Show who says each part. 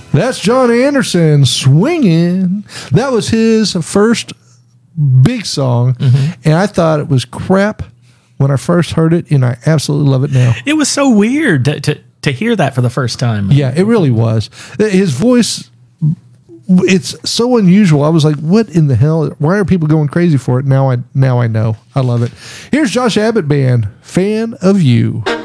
Speaker 1: That's John Anderson, Swinging. That was his first big song, and I thought it was crap when I first heard it, and I absolutely love it now.
Speaker 2: It was so weird to hear that for the first time.
Speaker 1: Yeah, it really was. His voice, it's so unusual. I was like, what in the hell? Why are people going crazy for it? Now I know. I love it. Here's Josh Abbott Band, Fan of You.